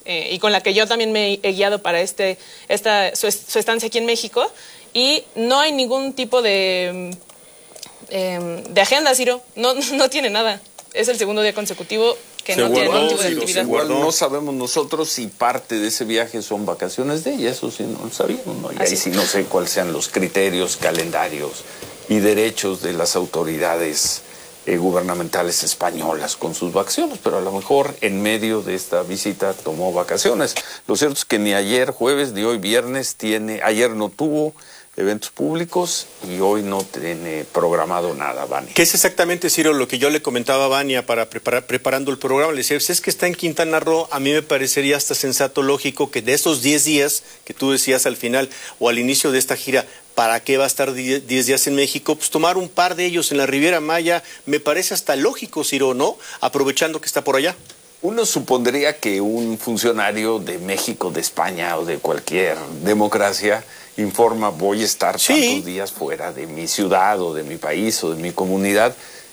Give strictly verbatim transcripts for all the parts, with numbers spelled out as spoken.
eh, y con la que yo también me he guiado para este, esta, su, su estancia aquí en México, y no hay ningún tipo de, eh, de agenda, Ciro, no, no tiene nada. Es el segundo día consecutivo que se no guardó, tiene ningún tipo de Ciro, actividad. Igual no sabemos nosotros si parte de ese viaje son vacaciones de ella, eso sí no lo sabíamos, ¿no? Y ahí sí no sé cuáles sean los criterios, calendarios y derechos de las autoridades eh, gubernamentales españolas con sus vacaciones, pero a lo mejor en medio de esta visita tomó vacaciones. Lo cierto es que ni ayer jueves ni hoy viernes tiene, ayer no tuvo eventos públicos y hoy no tiene programado nada, Vania. ¿Qué es exactamente, Ciro, lo que yo le comentaba a Vania para preparar, preparando el programa? Le decía, pues es que está en Quintana Roo, a mí me parecería hasta sensato, lógico, que de esos diez días que tú decías al final o al inicio de esta gira, ¿para qué va a estar diez días en México? Pues tomar un par de ellos en la Riviera Maya, me parece hasta lógico, Ciro, ¿no? Aprovechando que está por allá. Uno supondría que un funcionario de México, de España o de cualquier democracia informa, voy a estar sí. tantos días fuera de mi ciudad o de mi país o de mi comunidad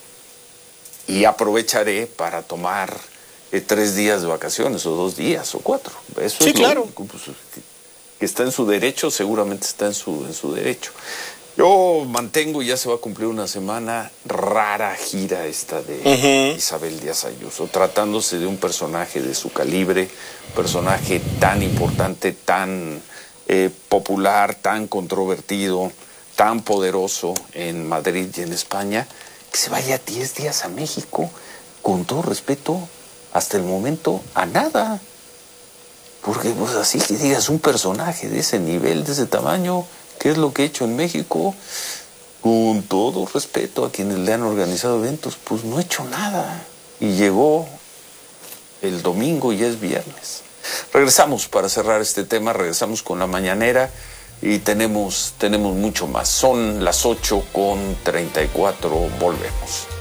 y aprovecharé para tomar eh, tres días de vacaciones o dos días o cuatro. Eso sí, es claro. lo único, pues, que, que está en su derecho, seguramente está en su, en su derecho. Yo mantengo, ya se va a cumplir una semana, rara gira esta de uh-huh. Isabel Díaz Ayuso, tratándose de un personaje de su calibre, un personaje tan importante, tan eh, popular, tan controvertido, tan poderoso en Madrid y en España, que se vaya diez días a México, con todo respeto, hasta el momento, a nada. Porque pues así que digas, un personaje de ese nivel, de ese tamaño, ¿qué es lo que he hecho en México? Con todo respeto a quienes le han organizado eventos, pues no he hecho nada. Y llegó el domingo y ya es viernes. Regresamos para cerrar este tema, regresamos con la mañanera y tenemos, tenemos mucho más. Son las ocho con treinta y cuatro, volvemos.